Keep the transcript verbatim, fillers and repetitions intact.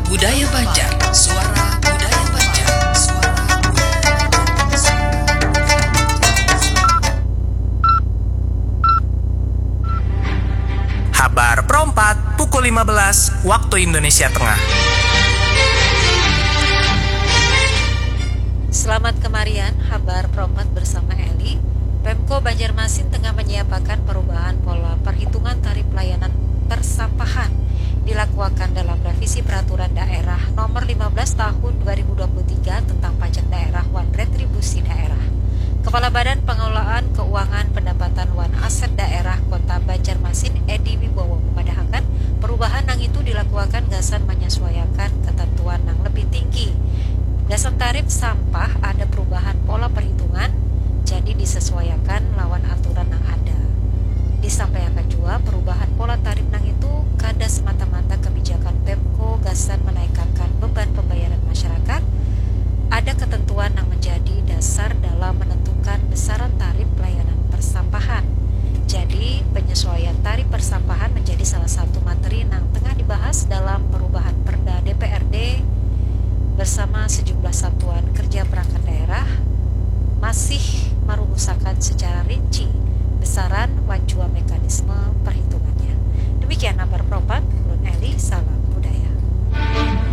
Budaya Banjar, suara budaya Banjar, suara Habar Perempat, pukul lima belas waktu Indonesia Tengah. Selamat kemarian, Habar Perempat bersama Eli. Pemko Banjarmasin tengah menyiapkan perubahan pola perhitungan tarif pelayanan persampahan dilakukan dalam revisi peraturan daerah nomor lima belas tahun dua ribu dua puluh tiga tentang pajak daerah wan retribusi daerah. Kepala Badan Pengelolaan Keuangan Pendapatan wan Aset Daerah Kota Banjarmasin Edi Wibowo memadahkan perubahan yang itu dilakukan gasan menyesuaikan ketentuan yang lebih tinggi. Gasan tarif sampah ada perubahan pola perhitungan, jadi disesuaikan lawan aturan yang ada. Disampaikan juga perubahan pola tarif nang itu kada semata-mata kebijakan Pemko gasan menaikkan beban pembayaran masyarakat. Ada ketentuan yang menjadi dasar dalam menentukan besaran tarif pelayanan persampahan. Jadi penyesuaian tarif persampahan menjadi salah satu materi yang tengah dibahas dalam perubahan Perda D P R D bersama sejumlah satuan kerja perangkat daerah masih merumusakan secara rinci besaran wajua mekanisme perhitungannya. Demikian kabar Perempat, Ulun Eli, salam budaya.